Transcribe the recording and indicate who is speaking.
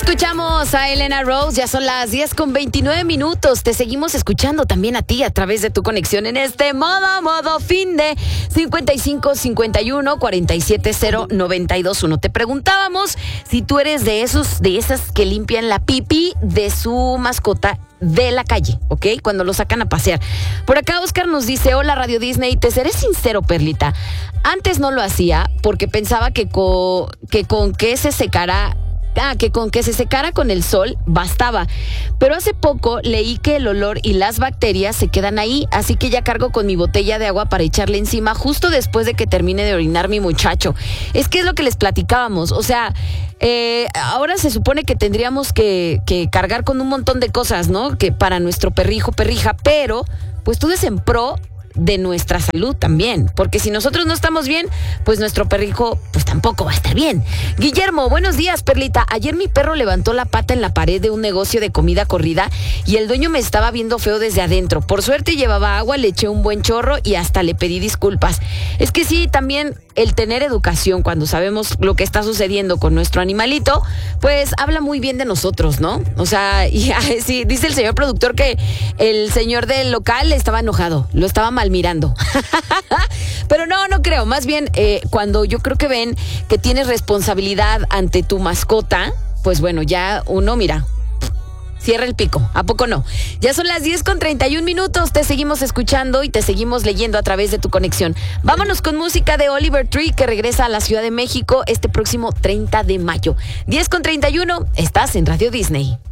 Speaker 1: Escuchamos a Elena Rose, ya son las 10:29. Te seguimos escuchando también a ti a través de tu conexión en este modo fin de 55 51 47 0 92 1. Te preguntábamos si tú eres de esas que limpian la pipí de su mascota de la calle, ¿ok? Cuando lo sacan a pasear. Por acá Oscar nos dice: hola Radio Disney, te seré sincero, Perlita. Antes no lo hacía porque pensaba que con que se secara con el sol bastaba, pero hace poco leí que el olor y las bacterias se quedan ahí, así que ya cargo con mi botella de agua para echarle encima justo después de que termine de orinar mi muchacho. Es que es lo que les platicábamos, o sea, ahora se supone que tendríamos que cargar con un montón de cosas, ¿no? Que para nuestro perrijo, perrija, pero pues tú eres en pro de nuestra salud también, porque si nosotros no estamos bien, pues nuestro perrijo pues tampoco va a estar bien. Guillermo, buenos días, Perlita. Ayer mi perro levantó la pata en la pared de un negocio de comida corrida y el dueño me estaba viendo feo desde adentro. Por suerte llevaba agua, le eché un buen chorro y hasta le pedí disculpas. Es que sí, también el tener educación cuando sabemos lo que está sucediendo con nuestro animalito, pues habla muy bien de nosotros, ¿no? O sea, sí, dice el señor productor que el señor del local estaba enojado, lo estaba mal mirando. Pero no creo. Más bien, cuando yo creo que ven que tienes responsabilidad ante tu mascota, pues bueno, ya uno, mira, cierra el pico, ¿a poco no? Ya son las 10:31. Te seguimos escuchando y te seguimos leyendo a través de tu conexión. Vámonos con música de Oliver Tree, que regresa a la Ciudad de México este próximo 30 de mayo. 10:31, estás en Radio Disney.